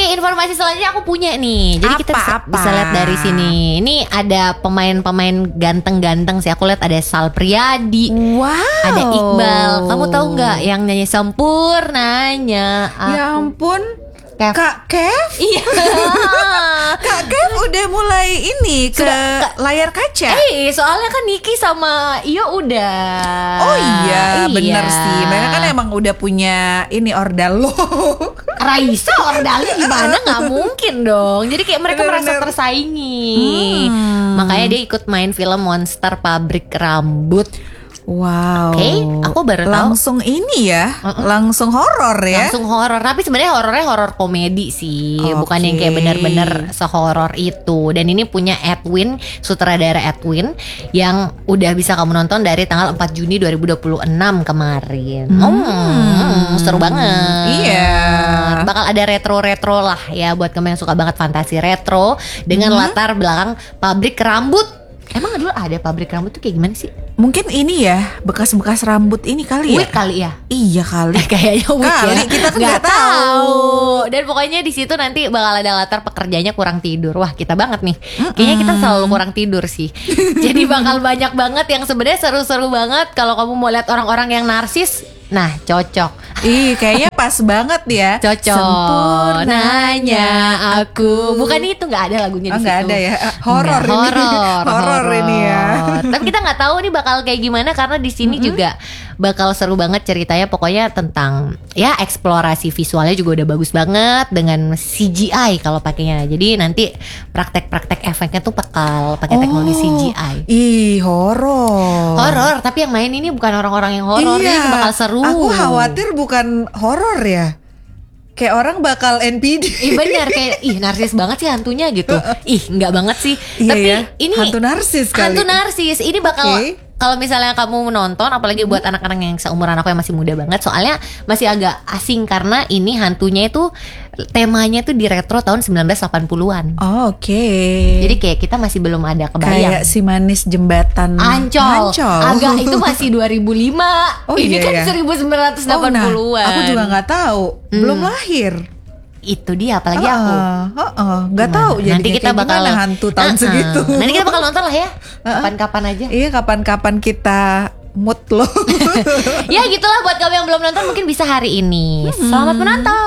informasi selanjutnya aku punya nih. Jadi kita bisa lihat dari sini. Ini ada pemain-pemain ganteng-ganteng sih. Aku lihat ada Sal Priadi. Wow. Ada Iqbal. Kamu tahu nggak yang nyanyi Sempurnanya aku. Ya ampun. Kev. Kak Kev? Iya. Kak Kev udah mulai ini ke layar kaca. Soalnya kan Niki sama Iyo udah. Oh iya, bener sih. Mereka kan emang udah punya ini ordal lo. Raisa ordalnya gimana? Nggak mungkin dong. Jadi kayak mereka merasa tersaingi. Makanya dia ikut main film Monster Pabrik Rambut. Wow. Oke, aku baru tahu. Langsung ini ya, langsung horor ya. Langsung horor, tapi sebenarnya horornya horor komedi sih, bukan yang kayak benar-benar sehoror itu. Dan ini punya Edwin, sutradara Edwin, yang udah bisa kamu nonton dari tanggal 4 Juni 2026 kemarin. Seru banget. Iya. Bakal ada retro-retro lah ya buat kamu yang suka banget fantasi retro dengan latar belakang pabrik rambut. Emang dulu ada pabrik rambut tuh kayak gimana sih? Mungkin ini ya, bekas-bekas rambut ini kali ya. Wig kali ya? Iya kali. Kayaknya wig kali, ya. kita kan nggak tahu. Dan pokoknya di situ nanti bakal ada latar pekerjanya kurang tidur. Wah, kita banget nih. Kayaknya kita selalu kurang tidur sih. Jadi bakal banyak banget yang sebenarnya seru-seru banget kalau kamu mau lihat orang-orang yang narsis. Nah, cocok. Kayaknya pas banget ya. Cocok. Sempurnanya aku. Bukan itu, nggak ada lagunya di situ. Nggak ada ya. Horor ini. Horor ini ya. Tapi kita nggak tahu nih bakal kayak gimana karena di sini juga bakal seru banget ceritanya. Pokoknya tentang ya eksplorasi visualnya juga udah bagus banget dengan CGI kalau pakainya. Jadi nanti praktek-praktek efeknya tuh bakal pakai teknologi CGI. Horor. Horor, tapi yang main ini bukan orang-orang yang horor. Ini bakal seru. Aku khawatir bukan horor ya. Kayak orang bakal NPD. Bener kayak narsis banget sih hantunya gitu. Enggak banget sih. Tapi ya, ini hantu narsis kali. Hantu narsis. Ini bakal kalau misalnya kamu nonton, apalagi buat anak-anak yang seumuran aku yang masih muda banget, soalnya masih agak asing karena ini hantunya itu temanya tuh di retro tahun 1980-an. Oke. Jadi kayak kita masih belum ada kebayang. Kayak si manis jembatan Ancol. Agak itu masih 2005. Ini kan 1980-an. Aku juga nggak tahu. Belum lahir. Itu dia apalagi aku nggak tau jadi nanti kita bakal hantu tahun segitu. Nanti kita bakal nonton lah ya kapan-kapan aja. Iya, kapan-kapan kita mood loh. Ya gitulah buat kamu yang belum nonton mungkin bisa hari ini. Selamat menonton.